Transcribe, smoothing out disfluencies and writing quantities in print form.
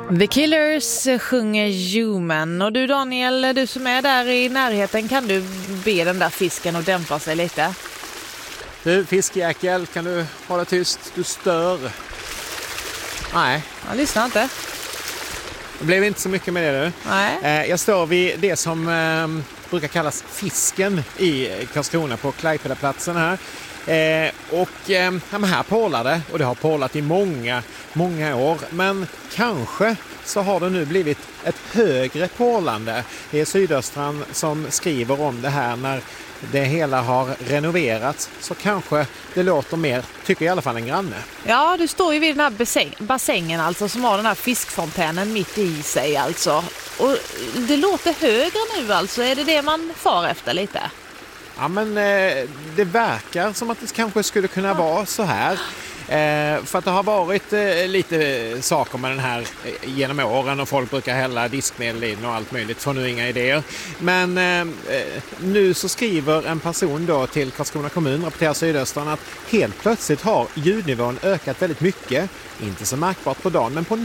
The Killers sjunger Human. Och du Daniel, du som är där i närheten, kan du be den där fisken att dämpa sig lite? Du fiskjäkel, kan du hålla tyst? Du stör. Nej. Jag lyssnar inte. Det blev inte så mycket med det nu. Nej. Jag står vid det som brukar kallas fisken i Karlskrona på Klaipedaplatsen här. Här pålar det, och det har pålat i många år. Men kanske så har det nu blivit ett högre pålande. Det är Sydöstran som skriver om det här. När det hela har renoverats så kanske det låter mer, tycker i alla fall en granne. Ja, du står ju vid den här bassängen alltså, som har den här fiskfontänen mitt i sig alltså. Och det låter högre nu alltså, är det man far efter lite? Ja, men det verkar som att det kanske skulle kunna vara så här. För att det har varit lite saker med den här genom åren, och folk brukar hälla diskmedel in och allt möjligt, får nu inga idéer. Men nu så skriver en person då till Karlskrona kommun, rapporterar Sydöstran, att helt plötsligt har ljudnivån ökat väldigt mycket. Inte så märkbart på dagen, men på